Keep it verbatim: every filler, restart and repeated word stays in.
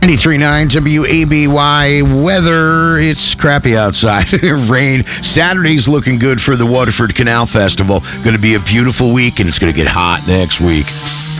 ninety-three point nine W A B Y weather. It's crappy outside. Rain. Saturday's looking good for the Waterford Canal Festival. Going to be a beautiful week, and it's going to get hot next week.